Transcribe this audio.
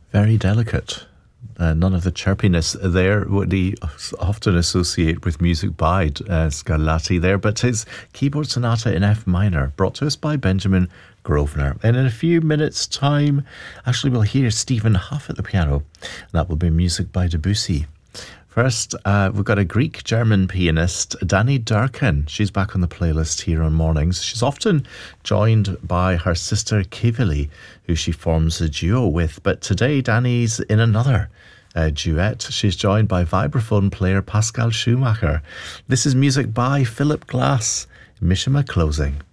Very delicate. None of the chirpiness there would he often associate with music by Scarlatti there, but his keyboard sonata in F minor, brought to us by Benjamin Grosvenor. And in a few minutes' time, actually, we'll hear Stephen Huff at the piano. And that will be music by Debussy. First, we've got a Greek-German pianist, Dani Durkin. She's back on the playlist here on Mornings. She's often joined by her sister Kivili, who she forms a duo with. But today, Dani's in another duet. She's joined by vibraphone player Pascal Schumacher. This is music by Philip Glass. Mishima closing.